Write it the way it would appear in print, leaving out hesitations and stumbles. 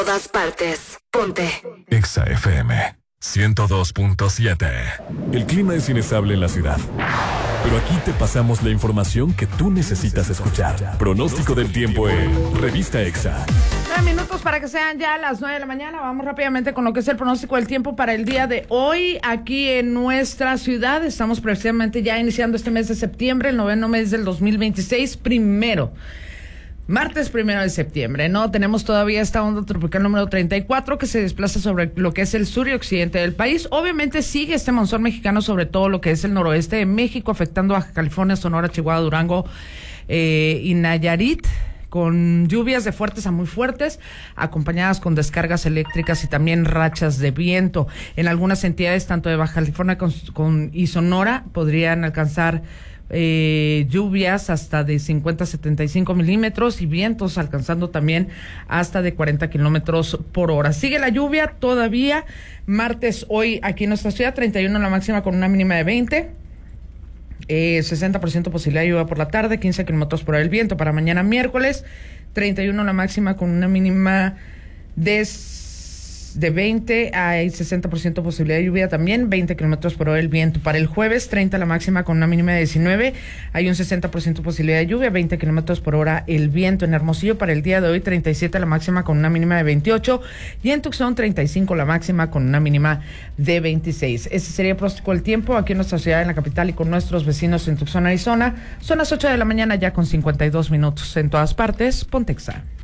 Todas partes. Ponte. Exa FM 102.7. El clima es inestable en la ciudad, pero aquí te pasamos la información que tú necesitas escuchar. Pronóstico del tiempo en Revista Exa. 9 minutos para que sean ya las 9 de la mañana. Vamos rápidamente con lo que es el pronóstico del tiempo para el día de hoy. Aquí en nuestra ciudad estamos precisamente ya iniciando este mes de septiembre, el 9º mes del 2026, martes 1 de septiembre, ¿no? Tenemos todavía esta onda tropical número 34 que se desplaza sobre lo que es el sur y occidente del país. Obviamente sigue este monzón mexicano sobre todo lo que es el noroeste de México, afectando a Baja California, Sonora, Chihuahua, Durango y Nayarit, con lluvias de fuertes a muy fuertes, acompañadas con descargas eléctricas y también rachas de viento. En algunas entidades, tanto de Baja California y Sonora, podrían alcanzar lluvias hasta de 50 a 75 milímetros y vientos alcanzando también hasta de 40 kilómetros por hora. Sigue la lluvia todavía. Martes hoy aquí en nuestra ciudad, 31 la máxima con una mínima de 20. 60% posibilidad de lluvia por la tarde, 15 kilómetros por hora el viento. Para mañana miércoles, 31 la máxima con una mínima de 20, hay 60% posibilidad de lluvia también, 20 kilómetros por hora el viento. Para el jueves, 30 la máxima con una mínima de 19, hay un 60% posibilidad de lluvia, 20 kilómetros por hora el viento. En Hermosillo, para el día de hoy, 37 la máxima con una mínima de 28, y en Tucson, 35 la máxima con una mínima de 26. Ese sería el pronóstico del tiempo aquí en nuestra ciudad, en la capital, y con nuestros vecinos en Tucson, Arizona. Son las 8 de la mañana ya con 52 minutos. En todas partes, ponte Exa.